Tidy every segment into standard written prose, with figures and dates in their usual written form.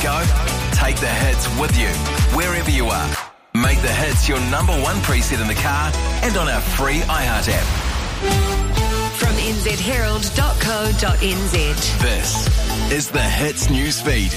go? Take the hits with you, wherever you are. Make the hits your number one preset in the car and on our free iHeart app. From nzherald.co.nz. This is the Hits newsfeed.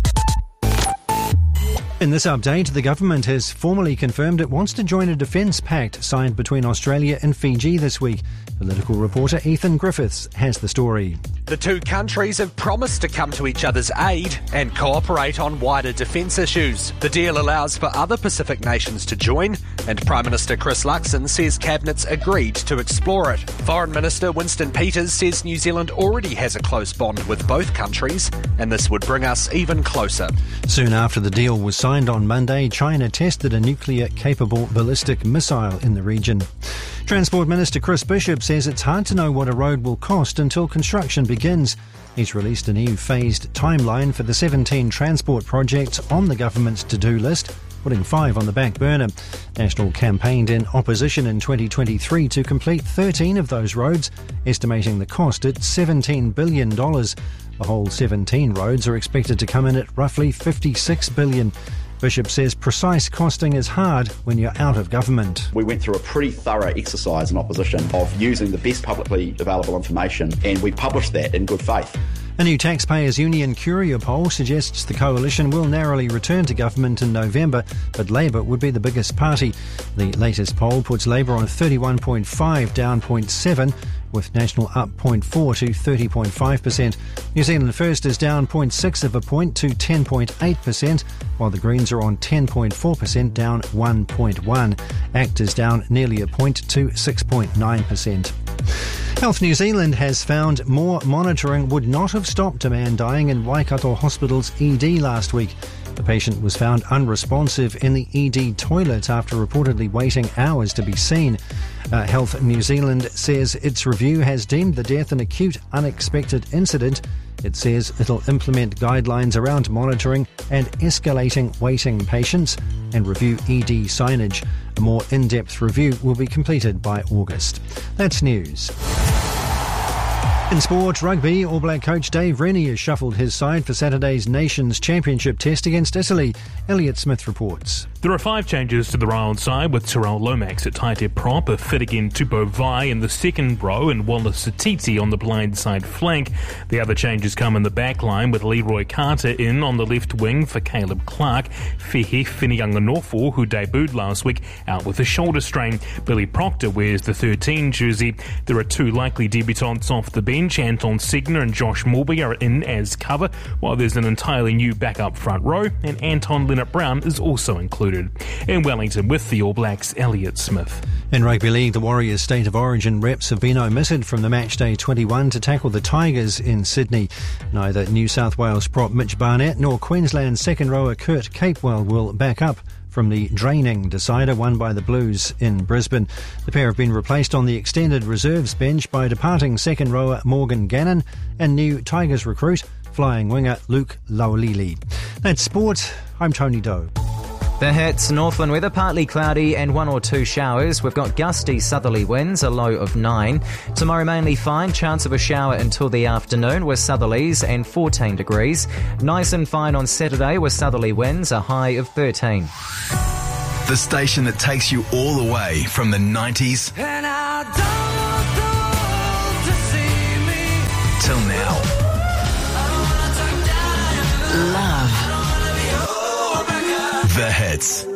In this update, the government has formally confirmed it wants to join a defence pact signed between Australia and Fiji this week. Political reporter Ethan Griffiths has the story. The two countries have promised to come to each other's aid and cooperate on wider defence issues. The deal allows for other Pacific nations to join, and Prime Minister Chris Luxon says Cabinet's agreed to explore it. Foreign Minister Winston Peters says New Zealand already has a close bond with both countries, and this would bring us even closer. Soon after the deal was signed on Monday, China tested a nuclear-capable ballistic missile in the region. Transport Minister Chris Bishop says it's hard to know what a road will cost until construction begins. He's released a new phased timeline for the 17 transport projects on the government's to-do list, putting 5 on the back burner. National campaigned in opposition in 2023 to complete 13 of those roads, estimating the cost at $17 billion. The whole 17 roads are expected to come in at roughly $56 billion. Bishop says precise costing is hard when you're out of government. We went through a pretty thorough exercise in opposition of using the best publicly available information, and we published that in good faith. A new taxpayers' union Curia poll suggests the coalition will narrowly return to government in November, but Labour would be the biggest party. The latest poll puts Labour on 31.5, down 0.7, with National up 0.4 to 30.5%. New Zealand First is down 0.6 of a point to 10.8%, while the Greens are on 10.4%, down 1.1. ACT is down nearly a point to 6.9%. Health New Zealand has found more monitoring would not have stopped a man dying in Waikato Hospital's ED last week. The patient was found unresponsive in the ED toilet after reportedly waiting hours to be seen. Health New Zealand says its review has deemed the death an acute, unexpected incident. It says it'll implement guidelines around monitoring and escalating waiting patients and review ED signage. A more in-depth review will be completed by August. That's news. In sport, rugby, All Black coach Dave Rennie has shuffled his side for Saturday's Nations Championship test against Italy. Elliot Smith reports. There are 5 changes to the Royal side, with Tyrell Lomax at tight head prop, a fit again to Bovai in the second row and Wallace Satiti on the blind side flank. The other changes come in the back line, with Leroy Carter in on the left wing for Caleb Clark. Fehe Whiniganganofo, who debuted last week, out with a shoulder strain. Billy Proctor wears the 13 jersey. There are 2 likely debutants off the bench. Anton Segner and Josh Morby are in as cover, while there's an entirely new backup front row, and Anton Leonard-Brown is also included. In Wellington with the All Blacks, Elliot Smith. In Rugby League, the Warriors' State of Origin reps have been omitted from the Matchday 21 to tackle the Tigers in Sydney. Neither New South Wales prop Mitch Barnett nor Queensland second rower Kurt Capewell will back up from the draining decider won by the Blues in Brisbane. The pair have been replaced on the extended reserves bench by departing second rower Morgan Gannon and new Tigers recruit flying winger Luke Laulili. That's sport. I'm Tony Doe. The Hits, Northland weather, partly cloudy and 1 or 2 showers. We've got gusty southerly winds, a low of 9. Tomorrow mainly fine, chance of a shower until the afternoon with southerlies and 14 degrees. Nice and fine on Saturday with southerly winds, a high of 13. The station that takes you all the way from the 90s And I don't want the world to see me till now. I don't wanna turn down. Love. The Hits.